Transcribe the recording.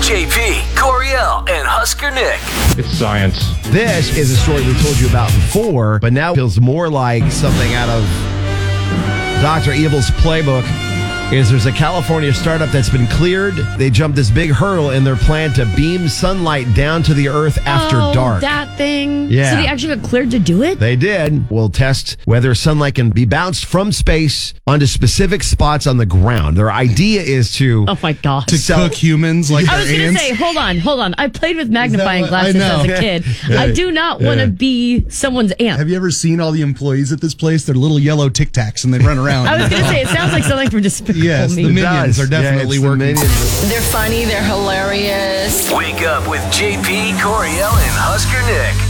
JP, Coriel, and Husker Nick. It's science. This is a story we told you about before, but now feels more like something out of Dr. Evil's playbook. There's a California startup that's been cleared. They jumped this big hurdle in their plan to beam sunlight down to the earth after dark. That thing? Yeah. So they actually got cleared to do it? They did. We'll test whether sunlight can be bounced from space onto specific spots on the ground. Their idea is to... Oh my gosh. To cook humans like I was going to say, hold on. I played with magnifying glasses as a kid. I do not want to be someone's aunt. Have you ever seen all the employees at this place? They're little yellow Tic Tacs and they run around. I was going to say, it sounds like something from Despicable Yes, Me. the minions are definitely working. They're funny. They're hilarious. Wake up with JP, Coriel, and Husker Nick.